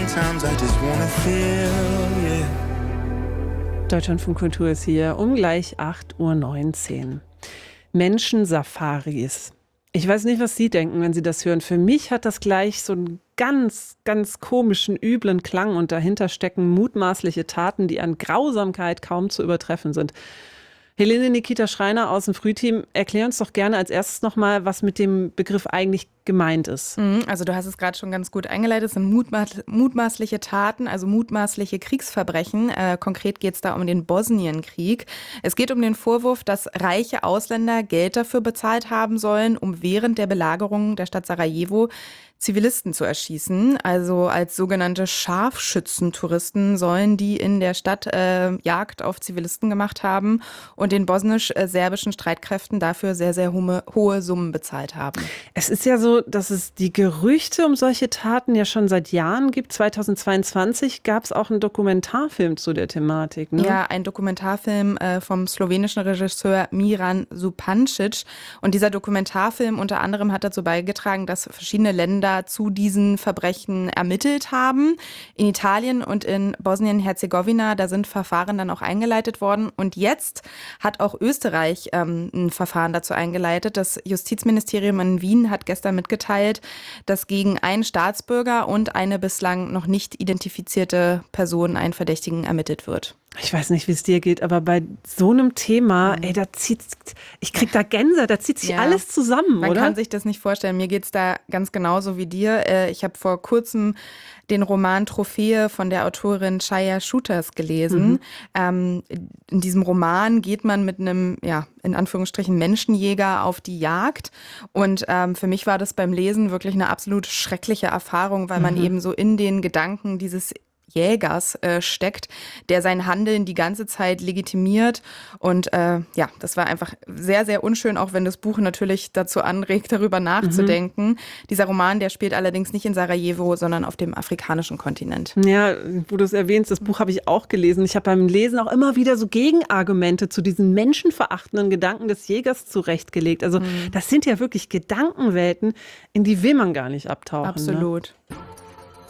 sometimes I just wanna feel, yeah. Deutschlandfunk Kultur ist hier um gleich 8:19 Uhr. Menschensafaris. Ich weiß nicht, was Sie denken, wenn Sie das hören. Für mich hat das gleich so einen ganz, ganz komischen, üblen Klang und dahinter stecken mutmaßliche Taten, die an Grausamkeit kaum zu übertreffen sind. Helene Nikita Schreiner aus dem Frühteam, erklär uns doch gerne als erstes nochmal, was mit dem Begriff eigentlich gemeint ist. Also du hast es gerade schon ganz gut eingeleitet, es sind mutmaßliche Taten, also mutmaßliche Kriegsverbrechen. Konkret geht es da um den Bosnienkrieg. Es geht um den Vorwurf, dass reiche Ausländer Geld dafür bezahlt haben sollen, um während der Belagerung der Stadt Sarajevo Zivilisten zu erschießen. Also als sogenannte Scharfschützentouristen sollen die in der Stadt Jagd auf Zivilisten gemacht haben und den bosnisch-serbischen Streitkräften dafür sehr, sehr hohe Summen bezahlt haben. Es ist ja so, dass es die Gerüchte um solche Taten ja schon seit Jahren gibt. 2022 gab es auch einen Dokumentarfilm zu der Thematik. Ne? Ja, ein Dokumentarfilm vom slowenischen Regisseur Miran Zupancic. Und dieser Dokumentarfilm unter anderem hat dazu beigetragen, dass verschiedene Länder zu diesen Verbrechen ermittelt haben. In Italien und in Bosnien-Herzegowina, da sind Verfahren dann auch eingeleitet worden. Und jetzt hat auch Österreich ein Verfahren dazu eingeleitet. Das Justizministerium in Wien hat gestern mitgeteilt, dass gegen einen Staatsbürger und eine bislang noch nicht identifizierte Person, einen Verdächtigen, ermittelt wird. Ich weiß nicht, wie es dir geht, aber bei so einem Thema, ich krieg da Gänse, da zieht sich alles zusammen, Man oder? kann sich das nicht vorstellen. Mir geht's da ganz genauso wie dir. Ich habe vor kurzem den Roman Trophäe von der Autorin Chaya Shooters gelesen. In diesem Roman geht man mit einem, in Anführungsstrichen, Menschenjäger auf die Jagd. Und für mich war das beim Lesen wirklich eine absolut schreckliche Erfahrung, weil man eben so in den Gedanken dieses Jägers steckt, der sein Handeln die ganze Zeit legitimiert. Und das war einfach sehr, sehr unschön, auch wenn das Buch natürlich dazu anregt, darüber nachzudenken. Dieser Roman, der spielt allerdings nicht in Sarajevo, sondern auf dem afrikanischen Kontinent. Ja, wo du es erwähnst, das Buch habe ich auch gelesen. Ich habe beim Lesen auch immer wieder so Gegenargumente zu diesen menschenverachtenden Gedanken des Jägers zurechtgelegt. Also das sind ja wirklich Gedankenwelten, in die will man gar nicht abtauchen. Absolut. Ne?